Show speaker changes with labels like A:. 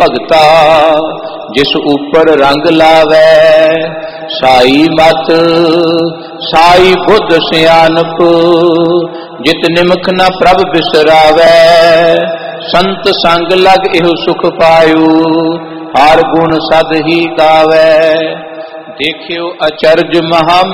A: भगता जिस ऊपर रंग लावै, साई मत साई बुद्ध सियानप, जित निमख न प्रभ बिसरावै, संत संग लग इहो सुख पायु, हर गुण सद ही गावै। देखियो अचरज महा